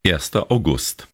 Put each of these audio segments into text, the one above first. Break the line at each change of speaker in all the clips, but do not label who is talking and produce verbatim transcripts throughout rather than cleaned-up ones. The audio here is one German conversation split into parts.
erster August.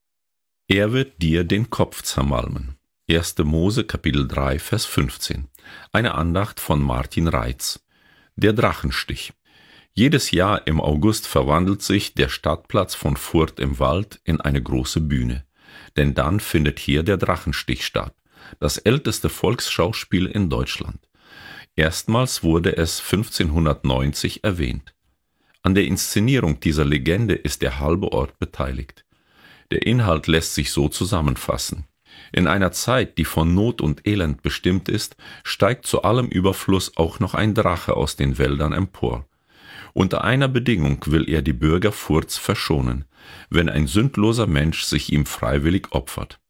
Er wird dir den Kopf zermalmen. erster Mose Kapitel drei Vers fünfzehn. Eine Andacht von Martin Reitz. Der Drachenstich. Jedes Jahr im August verwandelt sich der Stadtplatz von Furth im Wald in eine große Bühne. Denn dann findet hier der Drachenstich statt, das älteste Volksschauspiel in Deutschland. Erstmals wurde es fünfzehnhundertneunzig erwähnt. An der Inszenierung dieser Legende ist der halbe Ort beteiligt. Der Inhalt lässt sich so zusammenfassen. In einer Zeit, die von Not und Elend bestimmt ist, steigt zu allem Überfluss auch noch ein Drache aus den Wäldern empor. Unter einer Bedingung will er die Bürger Furths verschonen, wenn ein sündloser Mensch sich ihm freiwillig opfert.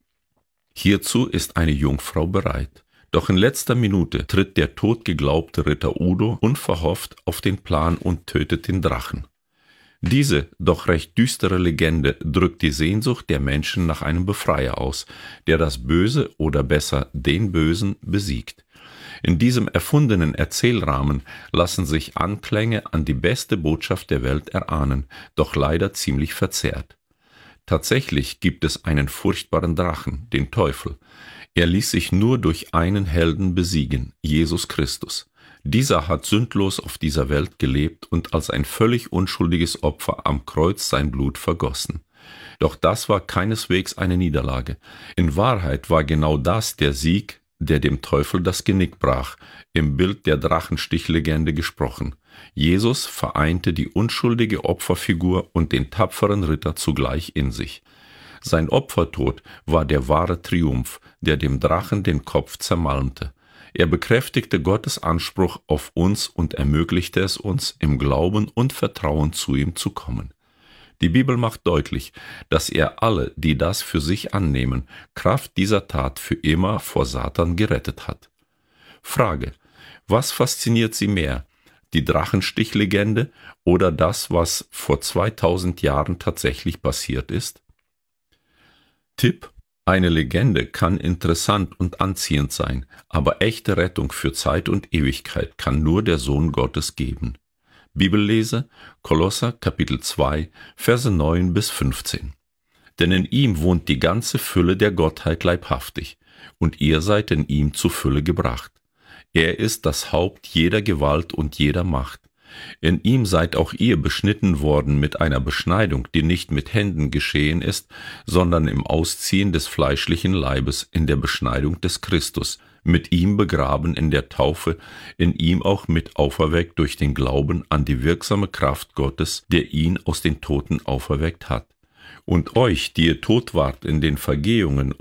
Hierzu ist eine Jungfrau bereit. Doch in letzter Minute tritt der totgeglaubte Ritter Udo unverhofft auf den Plan und tötet den Drachen. Diese doch recht düstere Legende drückt die Sehnsucht der Menschen nach einem Befreier aus, der das Böse oder besser den Bösen besiegt. In diesem erfundenen Erzählrahmen lassen sich Anklänge an die beste Botschaft der Welt erahnen, doch leider ziemlich verzerrt. Tatsächlich gibt es einen furchtbaren Drachen, den Teufel. Er ließ sich nur durch einen Helden besiegen, Jesus Christus. Dieser hat sündlos auf dieser Welt gelebt und als ein völlig unschuldiges Opfer am Kreuz sein Blut vergossen. Doch das war keineswegs eine Niederlage. In Wahrheit war genau das der Sieg, der dem Teufel das Genick brach, im Bild der Drachenstichlegende gesprochen. Jesus vereinte die unschuldige Opferfigur und den tapferen Ritter zugleich in sich. Sein Opfertod war der wahre Triumph, der dem Drachen den Kopf zermalmte. Er bekräftigte Gottes Anspruch auf uns und ermöglichte es uns, im Glauben und Vertrauen zu ihm zu kommen. Die Bibel macht deutlich, dass er alle, die das für sich annehmen, Kraft dieser Tat für immer vor Satan gerettet hat. Frage: Was fasziniert Sie mehr, die Drachenstichlegende oder das, was vor zweitausend Jahren tatsächlich passiert ist? Tipp: Eine Legende kann interessant und anziehend sein, aber echte Rettung für Zeit und Ewigkeit kann nur der Sohn Gottes geben. Bibellese: Kolosser Kapitel zwei, Verse neun bis fünfzehn. Denn in ihm wohnt die ganze Fülle der Gottheit leibhaftig, und ihr seid in ihm zu Fülle gebracht. Er ist das Haupt jeder Gewalt und jeder Macht. In ihm seid auch ihr beschnitten worden mit einer Beschneidung, die nicht mit Händen geschehen ist, sondern im Ausziehen des fleischlichen Leibes in der Beschneidung des Christus, mit ihm begraben in der Taufe, in ihm auch mit auferweckt durch den Glauben an die wirksame Kraft Gottes, der ihn aus den Toten auferweckt hat. Und euch, die ihr tot wart in den Vergehungen